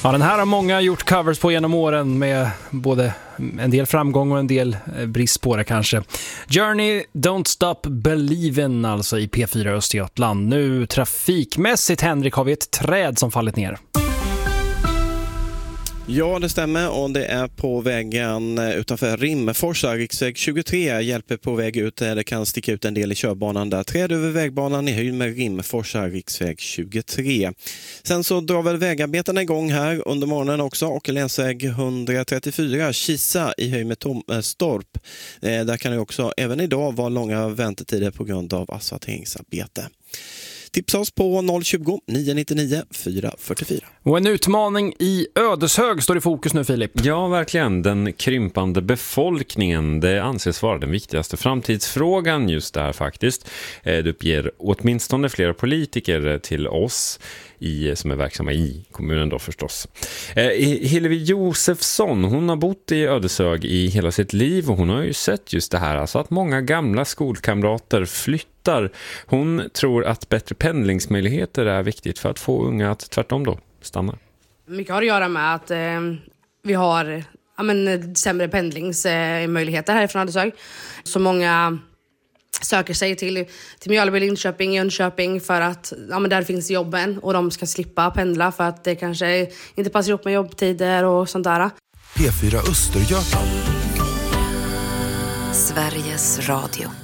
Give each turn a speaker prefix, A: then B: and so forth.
A: Ja, den här har många gjort covers på genom åren med både en del framgång och en del brist på det kanske. Journey, Don't Stop Believin', alltså i P4 Östergötland. Nu trafikmässigt, Henrik, har vi ett träd som fallit ner.
B: Ja, det stämmer, och det är på vägen utanför Rimmerforsa, riksväg 23, hjälper på väg ut. Det kan sticka ut en del i körbanan där. Träd över vägbanan i höjd med Rimmerforsa, riksväg 23. Sen så drar väl vägarbetarna igång här under morgonen också, och länsväg 134, Kisa i höjd med Tomstorp. Där kan det också även idag vara långa väntetider på grund av asfalteringsarbete. Tipsa oss på 020 999 444.
A: Och en utmaning i Ödeshög står i fokus nu, Filip.
C: Ja, verkligen. Den krympande befolkningen, det anses vara den viktigaste framtidsfrågan just där faktiskt. Det uppger åtminstone flera politiker till oss som är verksamma i kommunen då förstås. Hillevi Josefsson, hon har bott i Ödeshög i hela sitt liv, och hon har ju sett just det här, alltså att många gamla skolkamrater flyttar. Hon tror att bättre pendlingsmöjligheter är viktigt för att få unga att tvärtom då stanna.
D: Mycket har att göra med att vi har sämre pendlingsmöjligheter härifrån Ödeshög. Så många söker sig till Mjölby, Linköping, Jönköping för att där finns jobben och de ska slippa pendla för att det kanske inte passar ihop med jobbtider och sånt där.
E: P4 Östergötland.
F: Sveriges Radio.